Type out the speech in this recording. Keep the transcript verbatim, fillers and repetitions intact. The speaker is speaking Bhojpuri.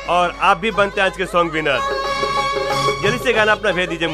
और आप भी बनते हैं आज के सॉन्ग विनर। जल्दी से गाना अपना भेज दीजिए।